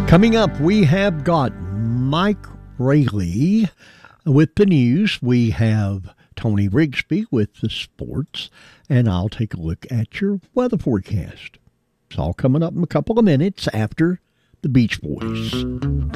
Coming up, we have got Mike Rayleigh with the news. We have Tony Rigsby with the sports, and I'll take a look at your weather forecast. It's all coming up in a couple of minutes after the Beach Boys.